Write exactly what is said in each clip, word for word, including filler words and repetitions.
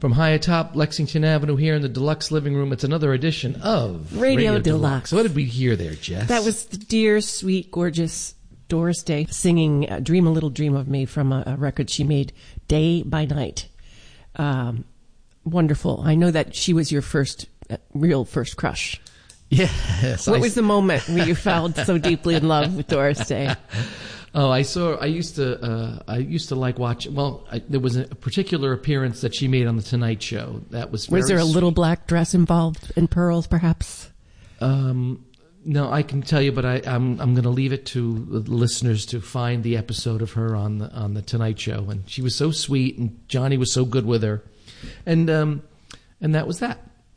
From high atop Lexington Avenue here in the Deluxe Living Room, it's another edition of Radio, Radio Deluxe. Deluxe. What did we hear there, Jess? That was the dear, sweet, gorgeous Doris Day singing uh, Dream a Little Dream of Me from a, a record she made Day by Night. Um, wonderful. I know that she was your first, uh, real first crush. Yes. What I... was the moment where you fell so deeply in love with Doris Day? Oh, I saw. I used to. Uh, I used to like watching. Well, I, there was a particular appearance that she made on the Tonight Show. That was. Very was there a sweet. little black dress involved in pearls, perhaps? Um, no, I can tell you, but I, I'm I'm going to leave it to the listeners to find the episode of her on the on the Tonight Show, and she was so sweet, and Johnny was so good with her, and um, and that was that.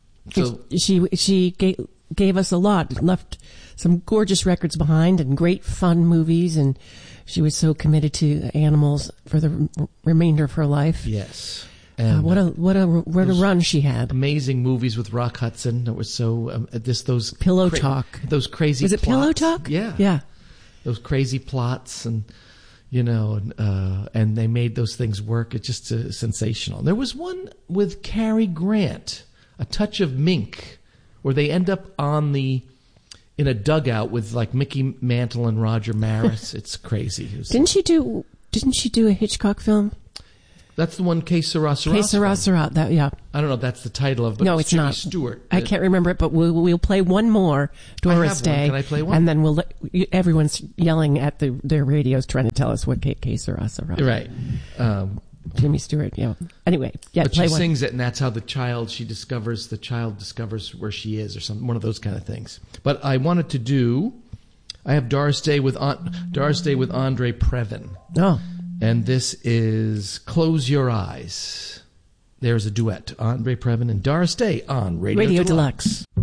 So she she gave, gave us a lot, left some gorgeous records behind, and great fun movies, and she was so committed to animals for the r- remainder of her life. Yes. Uh, what a what a what a run she had! Amazing movies with Rock Hudson that were so um, this those Pillow cra- Talk. Those crazy was it plots. Pillow Talk? Yeah, yeah. Those crazy plots, and you know, and, uh, and they made those things work. It's just uh, sensational. There was one with Cary Grant, A Touch of Mink, where they end up on the in a dugout with like Mickey Mantle and Roger Maris. It's crazy. It was, didn't she do? Didn't she do a Hitchcock film? That's the one, Que Sera Sera. Que Sera Sera, that, yeah. I don't know if that's the title of it, but no, it's, it's Jimmy not. Stewart. I can't remember it, but we'll, we'll play one more, Doris I have Day. One. Can I play one? And then we'll let, everyone's yelling at the, their radios trying to tell us what Que, que Sera Sera. Right. Um, Jimmy Stewart, yeah. Anyway, yeah, but play she one. sings it, and that's how the child, she discovers, the child discovers where she is, or something, one of those kind of things. But I wanted to do, I have Doris Day with, Doris Day with Andre Previn. Oh. And this is Close Your Eyes. There's a duet. Andre Previn and Doris Day on Radio, Radio Deluxe. Deluxe.